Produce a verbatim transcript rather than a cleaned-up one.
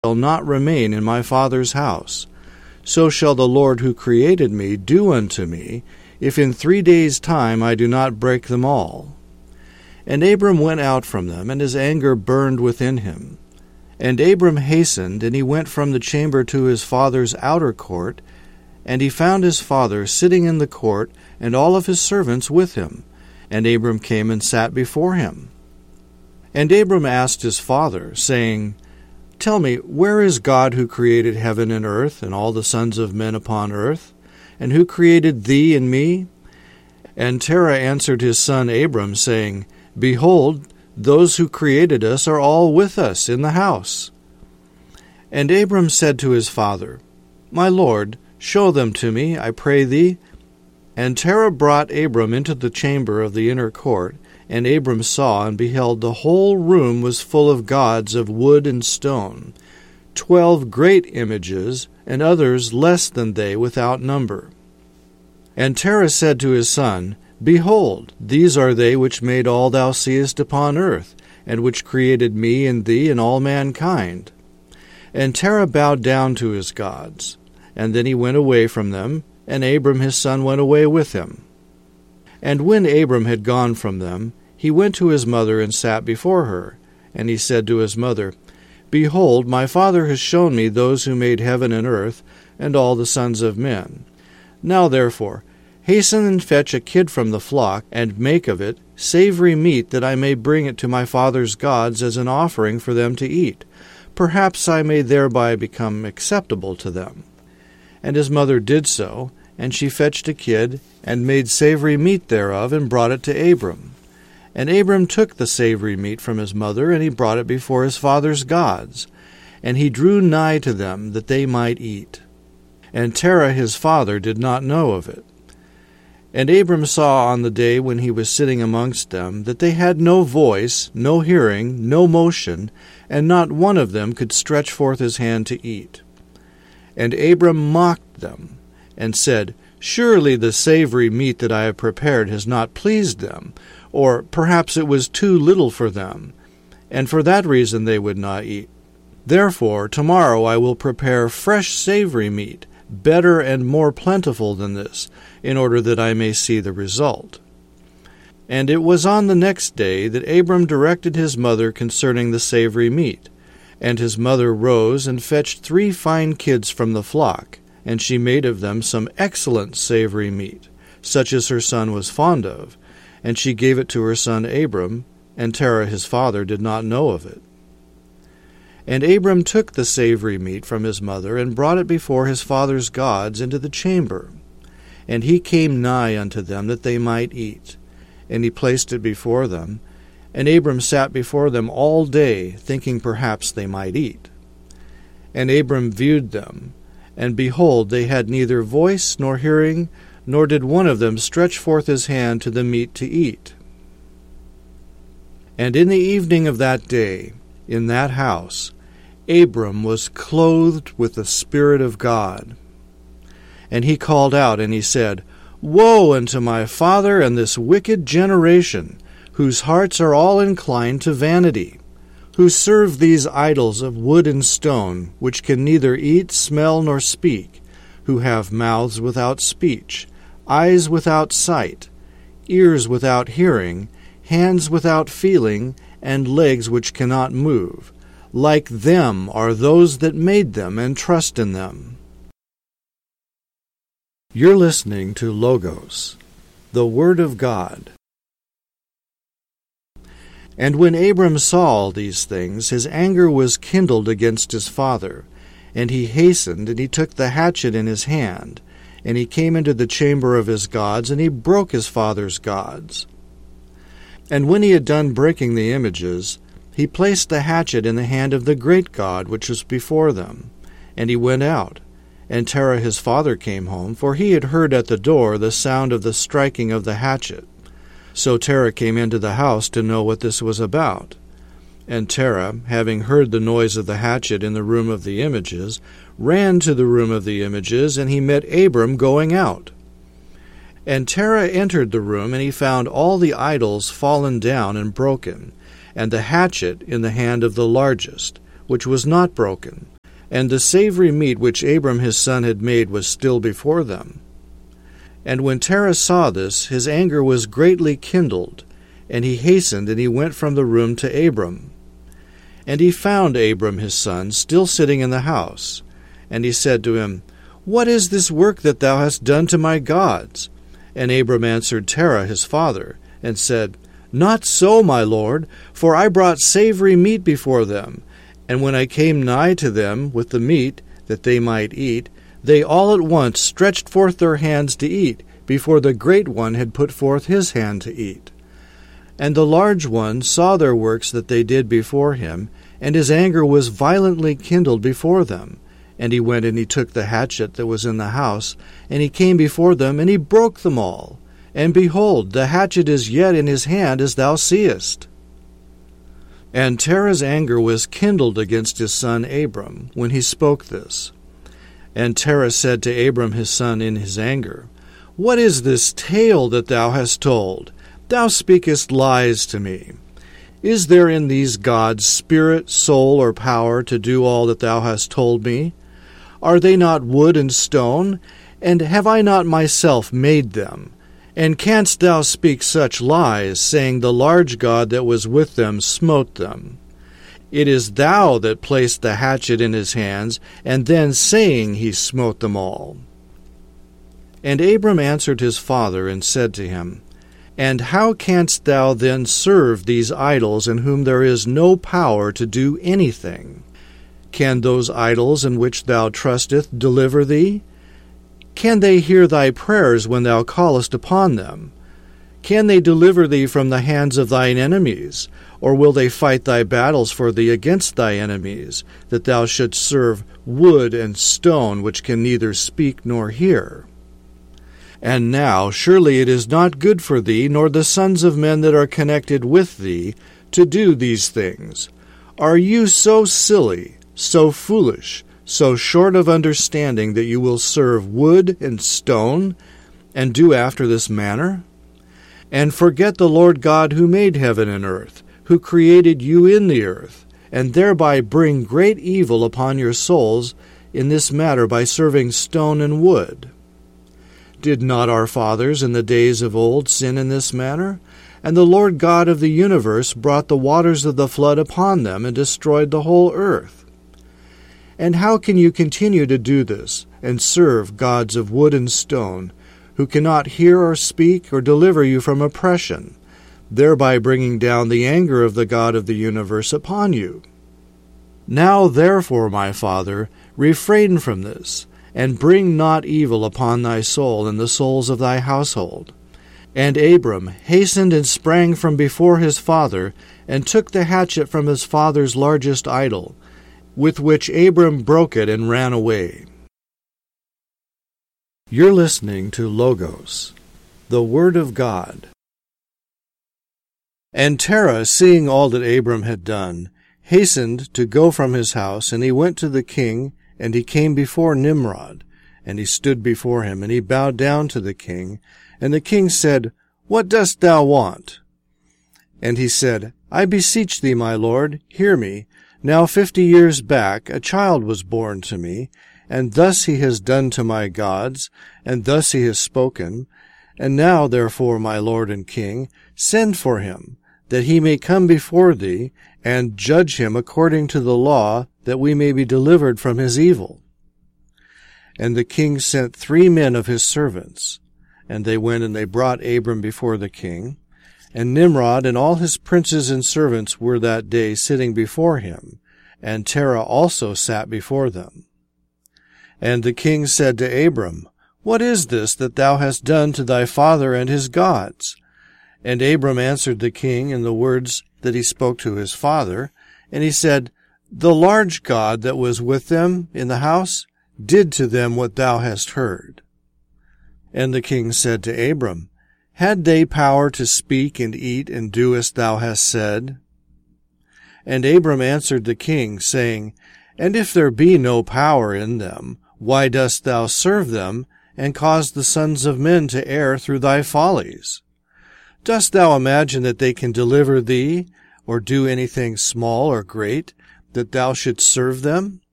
shall not remain in my Father's house. So shall the Lord who created me do unto me, if in three days' time I do not break them all. And Abram went out from them, and his anger burned within him. And Abram hastened, and he went from the chamber to his father's outer court, and he found his father sitting in the court, and all of his servants with him. And Abram came and sat before him. And Abram asked his father, saying, Tell me, where is God who created heaven and earth, and all the sons of men upon earth? And who created thee and me? And Terah answered his son Abram, saying, Behold, those who created us are all with us in the house. And Abram said to his father, My lord, show them to me, I pray thee. And Terah brought Abram into the chamber of the inner court, and Abram saw and beheld the whole room was full of gods of wood and stone, twelve great images, and others less than they without number. And Terah said to his son, Behold, these are they which made all thou seest upon earth, and which created me and thee and all mankind. And Terah bowed down to his gods, and then he went away from them, and Abram his son went away with him. And when Abram had gone from them, he went to his mother and sat before her. And he said to his mother, Behold, my father has shown me those who made heaven and earth, and all the sons of men. Now therefore, hasten and fetch a kid from the flock, and make of it savory meat, that I may bring it to my father's gods as an offering for them to eat. Perhaps I may thereby become acceptable to them. And his mother did so, and she fetched a kid, and made savory meat thereof, and brought it to Abram. And Abram took the savory meat from his mother, and he brought it before his father's gods. And he drew nigh to them, that they might eat. And Terah his father did not know of it. And Abram saw on the day when he was sitting amongst them, that they had no voice, no hearing, no motion, and not one of them could stretch forth his hand to eat. And Abram mocked them, and said, Surely the savory meat that I have prepared has not pleased them, or perhaps it was too little for them, and for that reason they would not eat. Therefore tomorrow I will prepare fresh savory meat, better and more plentiful than this, in order that I may see the result. And it was on the next day that Abram directed his mother concerning the savory meat. And his mother rose and fetched three fine kids from the flock, and she made of them some excellent savory meat, such as her son was fond of, and she gave it to her son Abram, and Terah his father did not know of it. And Abram took the savory meat from his mother, and brought it before his father's gods into the chamber. And he came nigh unto them, that they might eat. And he placed it before them. And Abram sat before them all day, thinking perhaps they might eat. And Abram viewed them, and behold, they had neither voice nor hearing, nor did one of them stretch forth his hand to the meat to eat. And in the evening of that day, in that house, Abram was clothed with the Spirit of God. And he called out, and he said, Woe unto my father and this wicked generation, whose hearts are all inclined to vanity, who serve these idols of wood and stone, which can neither eat, smell, nor speak, who have mouths without speech, eyes without sight, ears without hearing, hands without feeling, and legs which cannot move. Like them are those that made them and trust in them. You're listening to Logos, the Word of God. And when Abram saw all these things, his anger was kindled against his father. And he hastened, and he took the hatchet in his hand. And he came into the chamber of his gods, and he broke his father's gods. And when he had done breaking the images, he placed the hatchet in the hand of the great God which was before them. And he went out. And Terah his father came home, for he had heard at the door the sound of the striking of the hatchet. So Terah came into the house to know what this was about. And Terah, having heard the noise of the hatchet in the room of the images, ran to the room of the images, and he met Abram going out. And Terah entered the room, and he found all the idols fallen down and broken, and the hatchet in the hand of the largest, which was not broken, and the savory meat which Abram his son had made was still before them. And when Terah saw this, his anger was greatly kindled, and he hastened, and he went from the room to Abram. And he found Abram his son still sitting in the house. And he said to him, What is this work that thou hast done to my gods? And Abram answered Terah his father, and said, Not so, my lord, for I brought savory meat before them. And when I came nigh to them with the meat, that they might eat, they all at once stretched forth their hands to eat, before the great one had put forth his hand to eat. And the large one saw their works that they did before him, and his anger was violently kindled before them. And he went and he took the hatchet that was in the house, and he came before them, and he broke them all. And behold, the hatchet is yet in his hand, as thou seest. And Terah's anger was kindled against his son Abram, when he spoke this. And Terah said to Abram his son in his anger, What is this tale that thou hast told? Thou speakest lies to me. Is there in these gods spirit, soul, or power to do all that thou hast told me? Are they not wood and stone? And have I not myself made them? And canst thou speak such lies, saying the large God that was with them smote them? It is thou that placed the hatchet in his hands, and then saying he smote them all. And Abram answered his father, and said to him, And how canst thou then serve these idols in whom there is no power to do anything? Can those idols in which thou trustest deliver thee? Can they hear thy prayers when thou callest upon them? Can they deliver thee from the hands of thine enemies? Or will they fight thy battles for thee against thy enemies, that thou shouldst serve wood and stone, which can neither speak nor hear? And now surely it is not good for thee, nor the sons of men that are connected with thee, to do these things. Are you so silly, so foolish, so short of understanding, that you will serve wood and stone, and do after this manner? And forget the Lord God who made heaven and earth, who created you in the earth, and thereby bring great evil upon your souls in this matter by serving stone and wood. Did not our fathers in the days of old sin in this manner? And the Lord God of the universe brought the waters of the flood upon them, and destroyed the whole earth. And how can you continue to do this, and serve gods of wood and stone, who cannot hear or speak or deliver you from oppression, thereby bringing down the anger of the God of the universe upon you? Now therefore, my father, refrain from this, and bring not evil upon thy soul and the souls of thy household. And Abram hastened and sprang from before his father, and took the hatchet from his father's largest idol, with which Abram broke it and ran away. You're listening to Logos, the Word of God. And Terah, seeing all that Abram had done, hastened to go from his house, and he went to the king, and he came before Nimrod. And he stood before him, and he bowed down to the king. And the king said, What dost thou want? And he said, I beseech thee, my lord, hear me. Now fifty years back a child was born to me, and thus he has done to my gods, and thus he has spoken. And now, therefore, my lord and king, send for him, that he may come before thee, and judge him according to the law, that we may be delivered from his evil. And the king sent three men of his servants, and they went and they brought Abram before the king. And Nimrod and all his princes and servants were that day sitting before him, and Terah also sat before them. And the king said to Abram, What is this that thou hast done to thy father and his gods? And Abram answered the king in the words that he spoke to his father, and he said, The large God that was with them in the house did to them what thou hast heard. And the king said to Abram, Had they power to speak and eat and do as thou hast said? And Abram answered the king, saying, And if there be no power in them, why dost thou serve them, and cause the sons of men to err through thy follies? Dost thou imagine that they can deliver thee, or do anything small or great, that thou shouldst serve them?